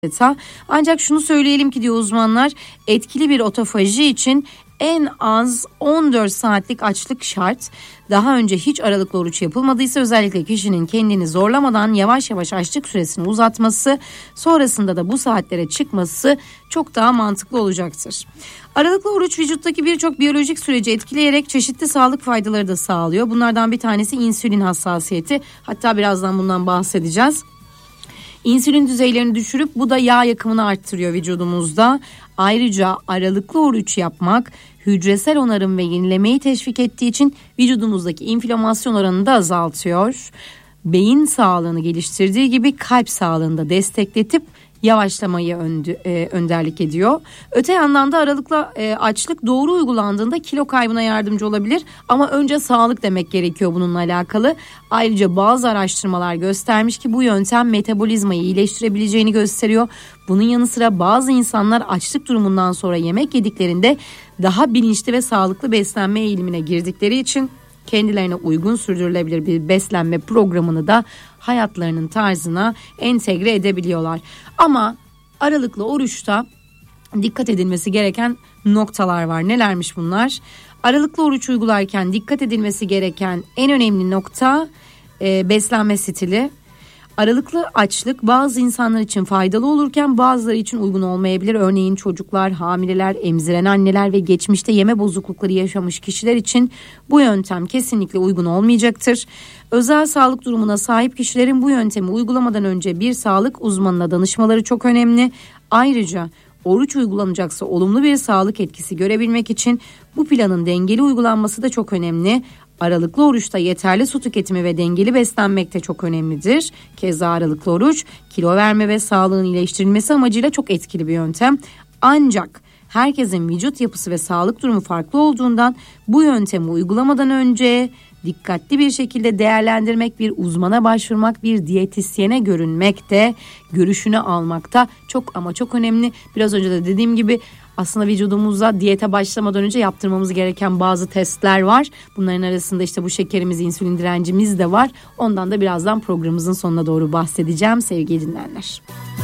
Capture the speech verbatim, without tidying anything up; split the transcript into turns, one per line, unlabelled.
Ancak şunu söyleyelim ki diyor uzmanlar, etkili bir otofaji için en az on dört saatlik açlık şart. Daha önce hiç aralıklı oruç yapılmadıysa özellikle kişinin kendini zorlamadan yavaş yavaş açlık süresini uzatması, sonrasında da bu saatlere çıkması çok daha mantıklı olacaktır. Aralıklı oruç vücuttaki birçok biyolojik süreci etkileyerek çeşitli sağlık faydaları da sağlıyor. Bunlardan bir tanesi insülin hassasiyeti. Hatta birazdan bundan bahsedeceğiz. İnsülin düzeylerini düşürüp bu da yağ yakımını arttırıyor vücudumuzda. Ayrıca aralıklı oruç yapmak hücresel onarım ve yenilemeyi teşvik ettiği için vücudumuzdaki inflamasyon oranını da azaltıyor. Beyin sağlığını geliştirdiği gibi kalp sağlığını da destekletip yavaşlamayı öndü, e, önderlik ediyor. Öte yandan da aralıklı e, açlık doğru uygulandığında kilo kaybına yardımcı olabilir. Ama önce sağlık demek gerekiyor bununla alakalı. Ayrıca bazı araştırmalar göstermiş ki bu yöntem metabolizmayı iyileştirebileceğini gösteriyor. Bunun yanı sıra bazı insanlar açlık durumundan sonra yemek yediklerinde daha bilinçli ve sağlıklı beslenme eğilimine girdikleri için kendilerine uygun sürdürülebilir bir beslenme programını da hayatlarının tarzına entegre edebiliyorlar. Ama aralıklı oruçta dikkat edilmesi gereken noktalar var. Nelermiş bunlar? Aralıklı oruç uygularken dikkat edilmesi gereken en önemli nokta e, beslenme stili. Aralıklı açlık bazı insanlar için faydalı olurken bazıları için uygun olmayabilir. Örneğin çocuklar, hamileler, emziren anneler ve geçmişte yeme bozuklukları yaşamış kişiler için bu yöntem kesinlikle uygun olmayacaktır. Özel sağlık durumuna sahip kişilerin bu yöntemi uygulamadan önce bir sağlık uzmanına danışmaları çok önemli. Ayrıca oruç uygulanacaksa olumlu bir sağlık etkisi görebilmek için bu planın dengeli uygulanması da çok önemli. Aralıklı oruçta yeterli su tüketimi ve dengeli beslenmek de çok önemlidir. Keza aralıklı oruç kilo verme ve sağlığın iyileştirilmesi amacıyla çok etkili bir yöntem. Ancak herkesin vücut yapısı ve sağlık durumu farklı olduğundan bu yöntemi uygulamadan önce dikkatli bir şekilde değerlendirmek, bir uzmana başvurmak, bir diyetisyene görünmek de, görüşünü almak da çok ama çok önemli. Biraz önce de dediğim gibi aslında vücudumuzda diyete başlamadan önce yaptırmamız gereken bazı testler var. Bunların arasında işte bu şekerimiz, insülin direncimiz de var. Ondan da birazdan programımızın sonuna doğru bahsedeceğim sevgili dinleyenler.